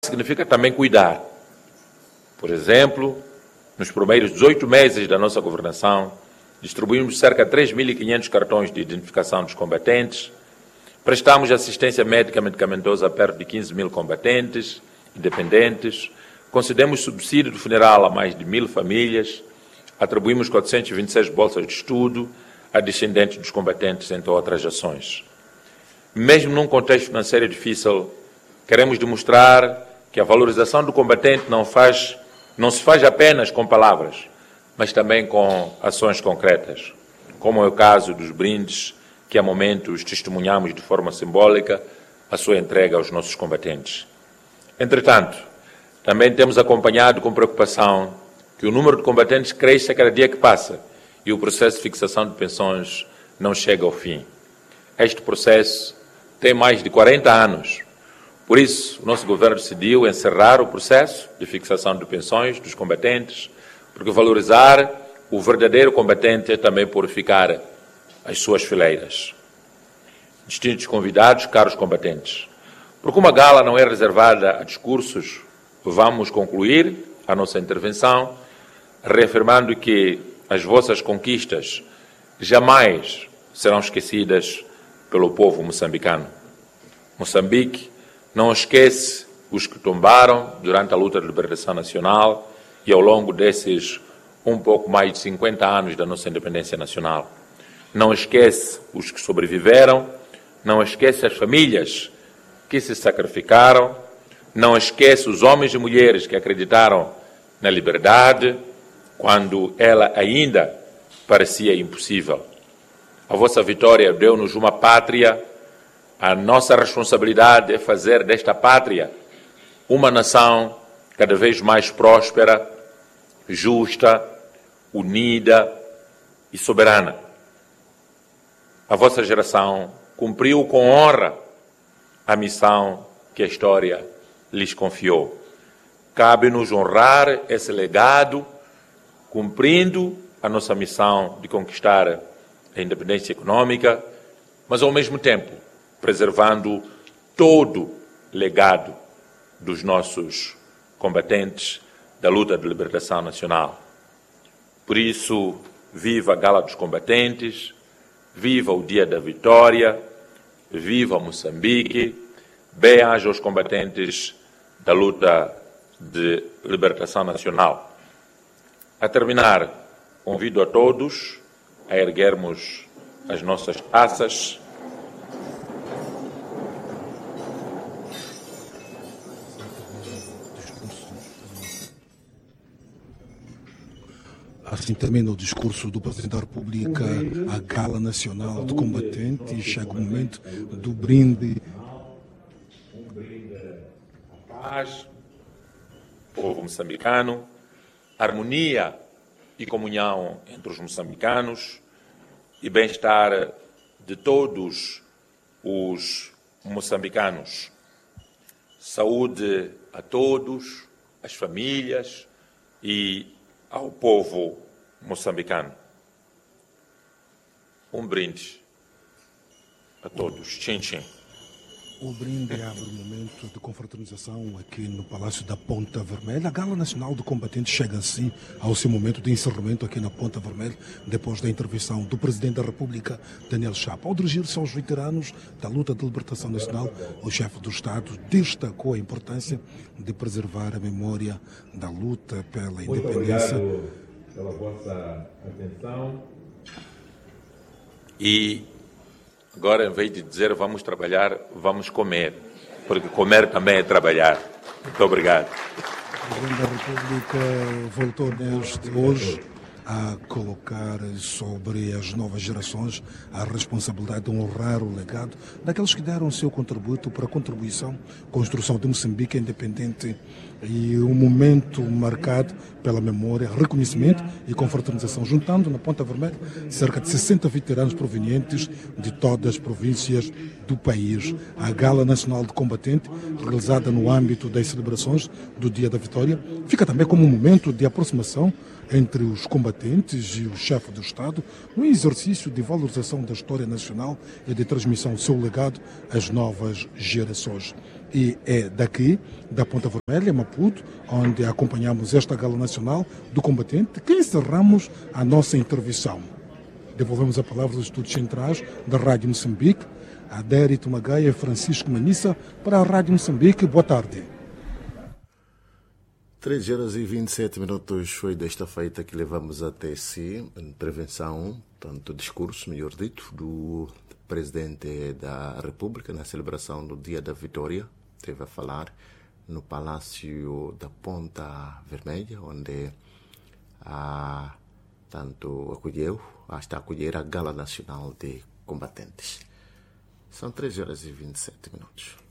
Significa também cuidar. Por exemplo, nos primeiros 18 meses da nossa governação, distribuímos cerca de 3.500 cartões de identificação dos combatentes, prestamos assistência médica medicamentosa a perto de 15.000 combatentes, independentes, concedemos subsídio de funeral a mais de 1.000 famílias, atribuímos 426 bolsas de estudo a descendentes dos combatentes, entre outras ações. Mesmo num contexto financeiro difícil, queremos demonstrar que a valorização do combatente não se faz apenas com palavras, mas também com ações concretas, como é o caso dos brindes que há momentos testemunhamos de forma simbólica a sua entrega aos nossos combatentes. Entretanto, também temos acompanhado com preocupação que o número de combatentes cresce a cada dia que passa e o processo de fixação de pensões não chega ao fim. Este processo tem mais de 40 anos. Por isso, o nosso governo decidiu encerrar o processo de fixação de pensões dos combatentes, porque valorizar o verdadeiro combatente é também purificar as suas fileiras. Distintos convidados, caros combatentes, porque uma gala não é reservada a discursos, vamos concluir a nossa intervenção reafirmando que as vossas conquistas jamais serão esquecidas pelo povo moçambicano. Moçambique não esquece os que tombaram durante a luta de libertação nacional e ao longo desses um pouco mais de 50 anos da nossa independência nacional. Não esquece os que sobreviveram, não esquece as famílias que se sacrificaram, não esquece os homens e mulheres que acreditaram na liberdade quando ela ainda parecia impossível. A vossa vitória deu-nos uma pátria. A nossa responsabilidade é fazer desta pátria uma nação cada vez mais próspera, justa, unida e soberana. A vossa geração cumpriu com honra a missão que a história lhes confiou. Cabe-nos honrar esse legado, cumprindo a nossa missão de conquistar a independência econômica, mas ao mesmo tempo preservando todo o legado dos nossos combatentes da luta de libertação nacional. Por isso, viva a Gala dos Combatentes, viva o Dia da Vitória, viva Moçambique, bem-aja aos combatentes da luta de libertação nacional. A terminar, convido a todos a erguermos as nossas taças. Assim termina o discurso do Presidente da República à Gala Nacional de Combatentes e chega o momento do brinde. Um brinde à paz, povo moçambicano, harmonia e comunhão entre os moçambicanos e bem-estar de todos os moçambicanos. Saúde a todos, às famílias e ao povo moçambicano. Um brinde a todos. Tchim, tchim. O brinde abre o momento de confraternização aqui no Palácio da Ponta Vermelha. A Gala Nacional de Combatentes chega assim ao seu momento de encerramento aqui na Ponta Vermelha, depois da intervenção do Presidente da República, Daniel Chapo. Ao dirigir-se aos veteranos da luta de libertação nacional, o chefe do Estado destacou a importância de preservar a memória da luta pela independência. Muito obrigado pela vossa atenção. E agora, em vez de dizer vamos trabalhar, vamos comer, porque comer também é trabalhar. Muito obrigado. O Presidente da República voltou hoje a colocar sobre as novas gerações a responsabilidade de honrar o legado daqueles que deram o seu contributo para a contribuição, construção de Moçambique independente e um momento marcado pela memória, reconhecimento e confraternização, juntando na Ponta Vermelha cerca de 60 veteranos provenientes de todas as províncias do país. A Gala Nacional de Combatente, realizada no âmbito das celebrações do Dia da Vitória, fica também como um momento de aproximação entre os combatentes e o chefe do Estado no exercício de valorização da história nacional e de transmissão do seu legado às novas gerações. E é daqui, da Ponta Vermelha, Maputo, onde acompanhamos esta gala nacional do combatente, que encerramos a nossa intervenção. Devolvemos a palavra aos estudos centrais da Rádio Moçambique, a Dérito Magaia e Francisco Manissa, para a Rádio Moçambique. Boa tarde. 3h27 foi desta feita que levamos até si a intervenção, tanto discurso, melhor dito, do Presidente da República na celebração do Dia da Vitória. Esteve a falar no Palácio da Ponta Vermelha, onde está a acolher a Gala Nacional de Combatentes. São 3h27.